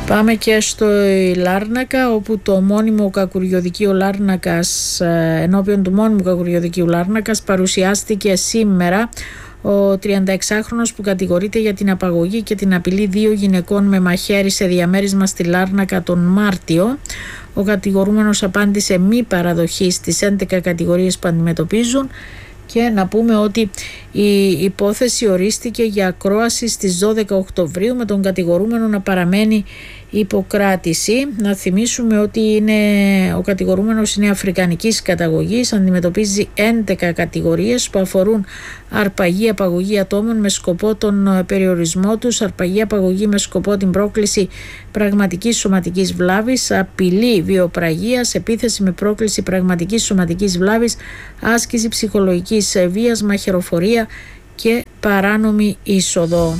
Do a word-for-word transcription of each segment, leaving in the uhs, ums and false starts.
Πάμε και στο Λάρνακα, όπου το μόνιμο κακουριοδικείο Λάρνακας, ενώπιον του μόνιμου κακουριοδικείου Λάρνακας, παρουσιάστηκε σήμερα ο τριανταεξάχρονος που κατηγορείται για την απαγωγή και την απειλή δύο γυναικών με μαχαίρι σε διαμέρισμα στη Λάρνακα τον Μάρτιο. Ο κατηγορούμενος απάντησε μη παραδοχή στις έντεκα κατηγορίες που αντιμετωπίζουν. Και να πούμε ότι η υπόθεση ορίστηκε για ακρόαση στις δώδεκα Οκτωβρίου, με τον κατηγορούμενο να παραμένει υποκράτηση. Να θυμίσουμε ότι είναι, ο κατηγορούμενος είναι αφρικανικής καταγωγής, αντιμετωπίζει έντεκα κατηγορίες που αφορούν αρπαγή, απαγωγή ατόμων με σκοπό τον περιορισμό τους, αρπαγή, απαγωγή με σκοπό την πρόκληση πραγματικής σωματικής βλάβης, απειλή βιοπραγίας, επίθεση με πρόκληση πραγματικής σωματικής βλάβης, άσκηση ψυχολογικής βίας, μαχαιροφορία και παράνομη είσοδο.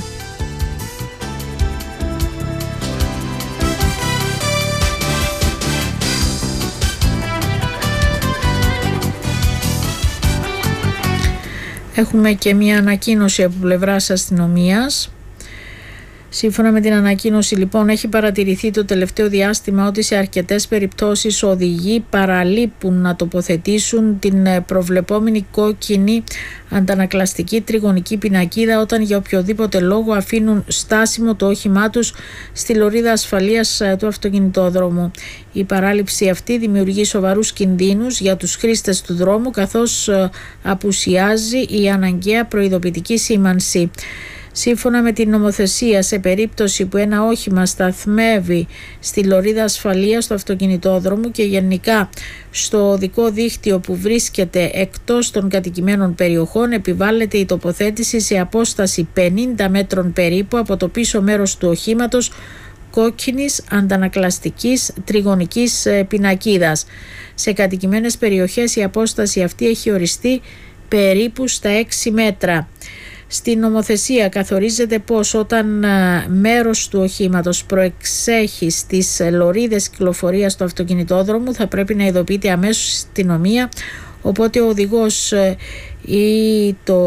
Έχουμε και μια ανακοίνωση από πλευράς αστυνομίας. Σύμφωνα με την ανακοίνωση, λοιπόν, έχει παρατηρηθεί το τελευταίο διάστημα ότι σε αρκετές περιπτώσεις οδηγοί παραλείπουν να τοποθετήσουν την προβλεπόμενη κόκκινη αντανακλαστική τριγωνική πινακίδα όταν για οποιοδήποτε λόγο αφήνουν στάσιμο το όχημά τους στη λωρίδα ασφαλείας του αυτοκινητόδρομου. Η παράληψη αυτή δημιουργεί σοβαρούς κινδύνους για τους χρήστες του δρόμου, καθώς απουσιάζει η αναγκαία προειδοποιητική σήμανση. Σύμφωνα με την νομοθεσία, σε περίπτωση που ένα όχημα σταθμεύει στη λωρίδα ασφαλείας του αυτοκινητόδρομου και γενικά στο οδικό δίκτυο που βρίσκεται εκτός των κατοικημένων περιοχών, επιβάλλεται η τοποθέτηση σε απόσταση πενήντα μέτρων περίπου από το πίσω μέρος του οχήματος κόκκινης αντανακλαστικής τριγωνικής πινακίδας. Σε κατοικημένες περιοχές η απόσταση αυτή έχει οριστεί περίπου στα έξι μέτρα. Στην νομοθεσία καθορίζεται πως όταν μέρος του οχήματος προεξέχει στις λωρίδες κυκλοφορίας του αυτοκινητόδρομου θα πρέπει να ειδοποιείται αμέσως η αστυνομία, οπότε ο οδηγός ή το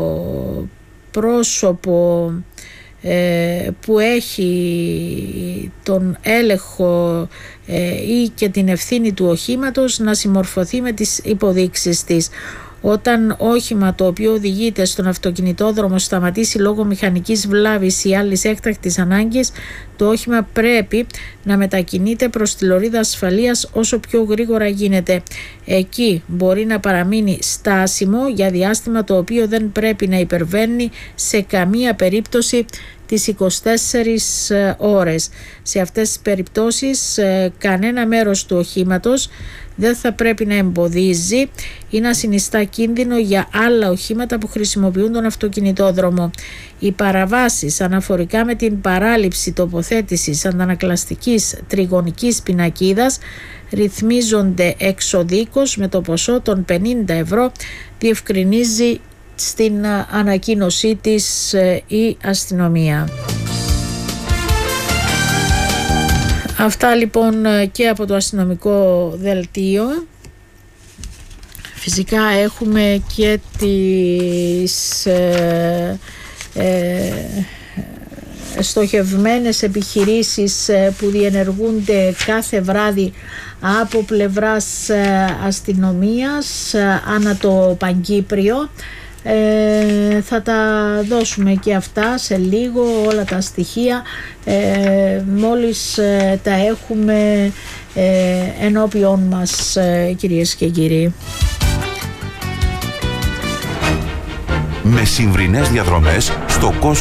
πρόσωπο ε, που έχει τον έλεγχο ε, ή και την ευθύνη του οχήματος να συμμορφωθεί με τις υποδείξεις της. Όταν όχημα το οποίο οδηγείται στον αυτοκινητόδρομο σταματήσει λόγω μηχανικής βλάβης ή άλλης έκτακτης ανάγκης, το όχημα πρέπει να μετακινείται προς τη λωρίδα ασφαλείας όσο πιο γρήγορα γίνεται. Εκεί μπορεί να παραμείνει στάσιμο για διάστημα το οποίο δεν πρέπει να υπερβαίνει σε καμία περίπτωση τις είκοσι τέσσερις ώρες. Σε αυτές τις περιπτώσεις κανένα μέρος του οχήματος δεν θα πρέπει να εμποδίζει ή να συνιστά κίνδυνο για άλλα οχήματα που χρησιμοποιούν τον αυτοκινητόδρομο. Οι παραβάσεις αναφορικά με την παράληψη τοποθέτησης αντανακλαστικής τριγωνικής πινακίδας ρυθμίζονται εξοδίκως με το ποσό των πενήντα ευρώ, διευκρινίζει στην ανακοίνωσή της η αστυνομία. Αυτά λοιπόν και από το αστυνομικό δελτίο. Φυσικά έχουμε και τις ε, ε, στοχευμένες επιχειρήσεις που διενεργούνται κάθε βράδυ από πλευράς αστυνομίας ανά το Παγκύπριο. Ε, θα τα δώσουμε και αυτά σε λίγο, όλα τα στοιχεία ε, μόλις ε, τα έχουμε ε, ενώπιον μας, ε, κυρίες και κύριοι. Με συμβρινές διαδρομές στο Cosmos